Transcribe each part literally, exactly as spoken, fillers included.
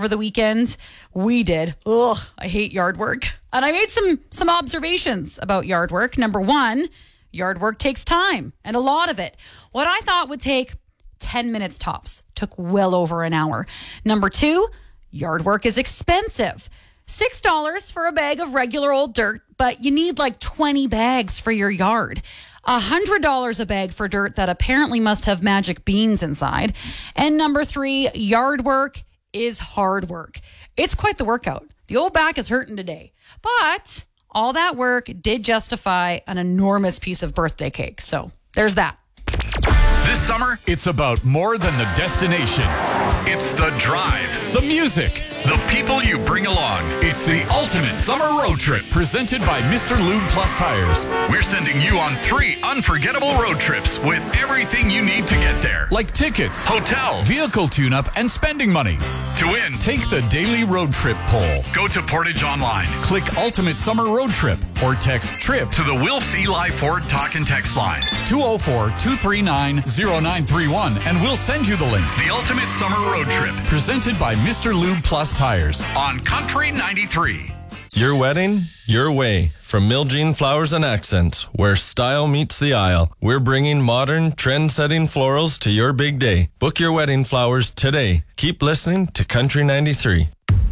over the weekend? We did. Ugh, I hate yard work. And I made some some observations about yard work. Number one, yard work takes time, and a lot of it. What I thought would take ten minutes tops took well over an hour. Number two, yard work is expensive. six dollars for a bag of regular old dirt, but you need like twenty bags for your yard. one hundred dollars a bag for dirt that apparently must have magic beans inside. And number three, yard work is hard work. It's quite the workout. The old back is hurting today. But all that work did justify an enormous piece of birthday cake. So there's that. This summer, it's about more than the destination. It's the drive, the music, the people you bring along. It's the ultimate summer road trip presented by Mister Lube Plus Tires. We're sending you on three unforgettable road trips with everything you need to get there. Like tickets, hotel, vehicle tune-up, and spending money. To win, take the daily road trip poll. Go to Portage Online. Click Ultimate Summer Road Trip or text TRIP to the Wilfs Eli Ford Talk and Text line. two oh four, two three nine, oh nine three one and we'll send you the link. The Ultimate Summer Road Trip presented by Mister Lube Plus Tires on Country ninety-three. Your wedding, your way. From Miljean Flowers and Accents, where style meets the aisle. We're bringing modern, trend-setting florals to your big day. Book your wedding flowers today. Keep listening to Country ninety-three.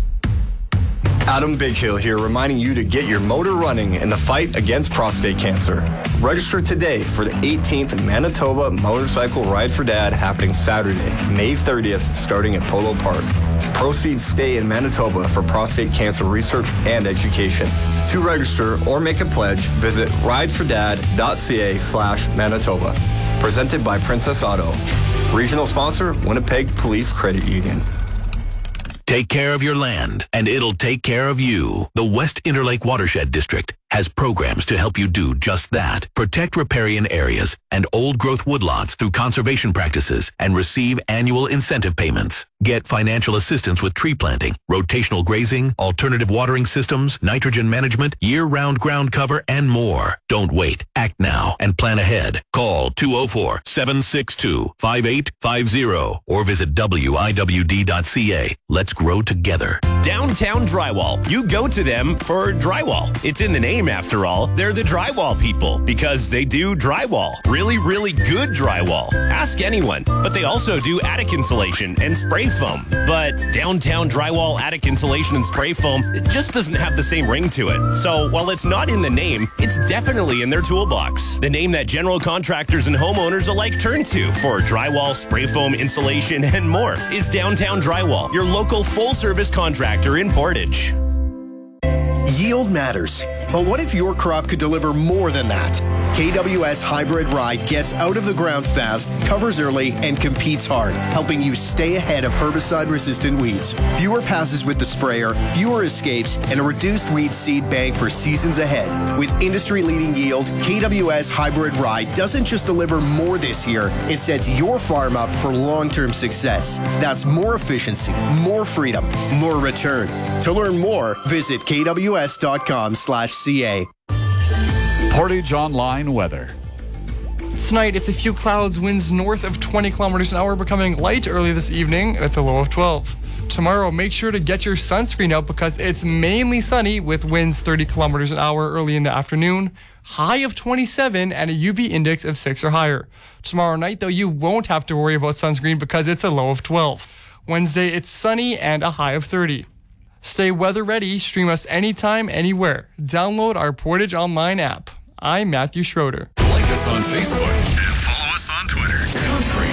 Adam Bighill here, reminding you to get your motor running in the fight against prostate cancer. Register today for the eighteenth Manitoba Motorcycle Ride for Dad happening Saturday, May thirtieth, starting at Polo Park. Proceeds stay in Manitoba for prostate cancer research and education. To register or make a pledge, visit ridefordad.ca slash Manitoba. Presented by Princess Auto. Regional sponsor, Winnipeg Police Credit Union. Take care of your land, and it'll take care of you. The West Interlake Watershed District has programs to help you do just that. Protect riparian areas and old-growth woodlots through conservation practices and receive annual incentive payments. Get financial assistance with tree planting, rotational grazing, alternative watering systems, nitrogen management, year-round ground cover, and more. Don't wait. Act now and plan ahead. Call two oh four, seven six two, five eight five zero or visit W I W D dot C A. Let's grow together. Downtown Drywall. You go to them for drywall. It's in the name after all. They're the drywall people because they do drywall. Really, really good drywall. Ask anyone. But they also do attic insulation and spray foam. But Downtown Drywall attic insulation and spray foam, it just doesn't have the same ring to it. So while it's not in the name, it's definitely in their toolbox. The name that general contractors and homeowners alike turn to for drywall, spray foam, insulation, and more is Downtown Drywall, your local full-service contractor in Portage. Yield matters, but what if your crop could deliver more than that? K W S Hybrid Rye gets out of the ground fast, covers early, and competes hard, helping you stay ahead of herbicide-resistant weeds. Fewer passes with the sprayer, fewer escapes, and a reduced weed seed bank for seasons ahead. With industry-leading yield, K W S Hybrid Rye doesn't just deliver more this year, it sets your farm up for long-term success. That's more efficiency, more freedom, more return. To learn more, visit K W S dot com slash C A. Portage Online weather. Tonight, it's a few clouds, winds north of twenty kilometers an hour, becoming light early this evening at the low of twelve. Tomorrow, make sure to get your sunscreen out because it's mainly sunny with winds thirty kilometers an hour early in the afternoon, high of twenty-seven, and a U V index of six or higher. Tomorrow night, though, you won't have to worry about sunscreen because it's a low of twelve. Wednesday, it's sunny and a high of thirty. Stay weather ready. Stream us anytime, anywhere. Download our Portage Online app. I'm Matthew Schroeder. Like us on Facebook and follow us on Twitter. Country